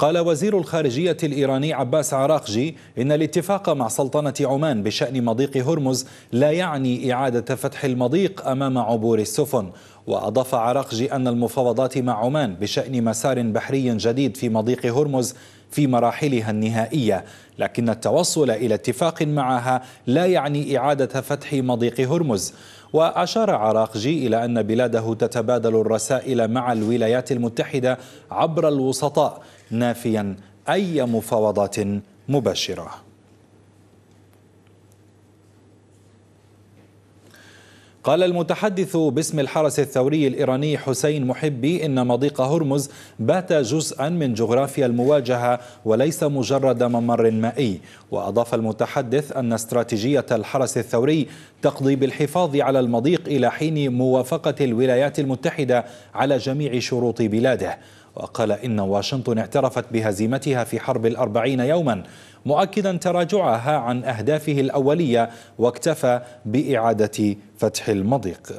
قال وزير الخارجية الإيراني عباس عراقجي إن الاتفاق مع سلطنة عمان بشأن مضيق هرمز لا يعني إعادة فتح المضيق أمام عبور السفن. وأضاف عراقجي أن المفاوضات مع عمان بشأن مسار بحري جديد في مضيق هرمز في مراحلها النهائية، لكن التوصل إلى اتفاق معها لا يعني إعادة فتح مضيق هرمز. وأشار عراقجي إلى أن بلاده تتبادل الرسائل مع الولايات المتحدة عبر الوسطاء، نافيا أي مفاوضات مباشرة. قال المتحدث باسم الحرس الثوري الإيراني حسين محبي إن مضيق هرمز بات جزءا من جغرافيا المواجهة وليس مجرد ممر مائي. وأضاف المتحدث أن استراتيجية الحرس الثوري تقضي بالحفاظ على المضيق إلى حين موافقة الولايات المتحدة على جميع شروط بلاده. وقال إن واشنطن اعترفت بهزيمتها في حرب 40 يوما، مؤكدا تراجعها عن أهدافه الأولية، واكتفى بإعادة فتح المضيق.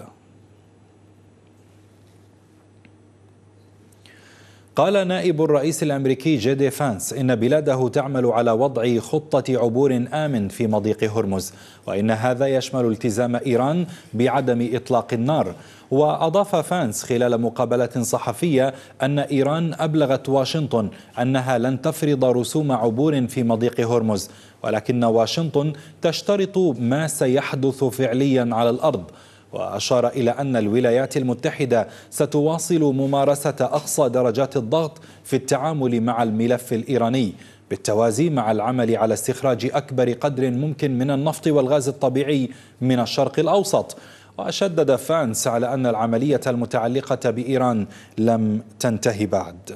قال نائب الرئيس الأمريكي جي فانس إن بلاده تعمل على وضع خطة عبور آمن في مضيق هرمز، وإن هذا يشمل التزام إيران بعدم إطلاق النار. وأضاف فانس خلال مقابلة صحفية أن إيران أبلغت واشنطن أنها لن تفرض رسوم عبور في مضيق هرمز، ولكن واشنطن تشترط ما سيحدث فعليا على الأرض. وأشار إلى أن الولايات المتحدة ستواصل ممارسة أقصى درجات الضغط في التعامل مع الملف الإيراني، بالتوازي مع العمل على استخراج أكبر قدر ممكن من النفط والغاز الطبيعي من الشرق الأوسط. وشدد فانس على أن العملية المتعلقة بإيران لم تنتهي بعد.